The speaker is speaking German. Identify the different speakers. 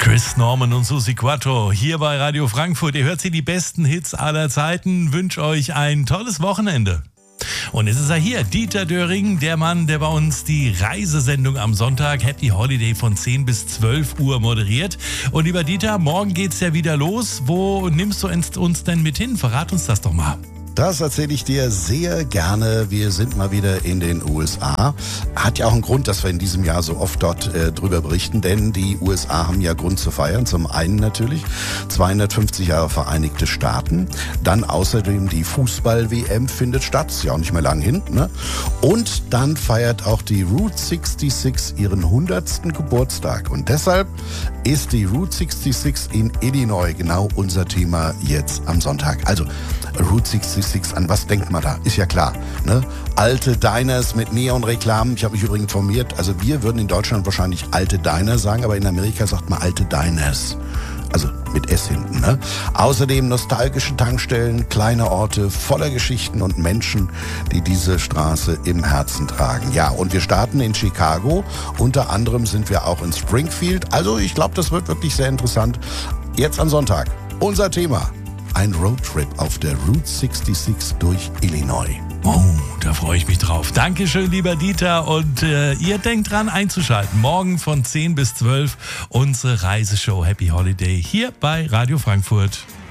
Speaker 1: Chris Norman und Susi Quattro hier bei Radio Frankfurt. Ihr hört sie, die besten Hits aller Zeiten. Wünsche euch ein tolles Wochenende. Und jetzt ist er hier, Dieter Döring, der Mann, der bei uns die Reisesendung am Sonntag Happy Holiday von 10 bis 12 Uhr moderiert. Und lieber Dieter, morgen geht's ja wieder los. Wo nimmst du uns denn mit hin? Verrat uns das doch mal.
Speaker 2: Das erzähle ich dir sehr gerne. Wir sind mal wieder in den USA. Hat ja auch einen Grund, dass wir in diesem Jahr so oft dort drüber berichten, denn die USA haben ja Grund zu feiern. Zum einen natürlich 250 Jahre Vereinigte Staaten. Dann außerdem die Fußball-WM findet statt. Ist ja auch nicht mehr lang hin, ne? Und dann feiert auch die Route 66 ihren 100. Geburtstag. Und deshalb ist die Route 66 in Illinois genau unser Thema jetzt am Sonntag. Also Route 66, an was denkt man da? Ist ja klar, ne? Alte Diners mit Neonreklamen. Ich habe mich übrigens informiert, also wir würden in Deutschland wahrscheinlich alte Diner sagen, aber in Amerika sagt man alte Diners. Also mit S hinten, ne? Außerdem nostalgische Tankstellen, kleine Orte voller Geschichten und Menschen, die diese Straße im Herzen tragen. Ja, und wir starten in Chicago. Unter anderem sind wir auch in Springfield. Also ich glaube, das wird wirklich sehr interessant. Jetzt am Sonntag unser Thema. Ein Roadtrip auf der Route 66 durch Illinois.
Speaker 1: Oh, da freue ich mich drauf. Dankeschön, lieber Dieter. Und ihr denkt dran einzuschalten. Morgen von 10 bis 12 unsere Reiseshow Happy Holiday hier bei Radio Frankfurt.